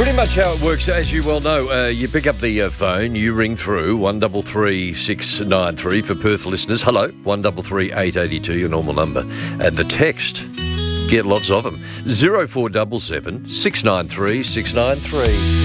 Pretty much how it works, as you well know, you pick up the phone, you ring through 133693 for Perth listeners. Hello, 133882, your normal number. And the text, get lots of them, 0477 693 693.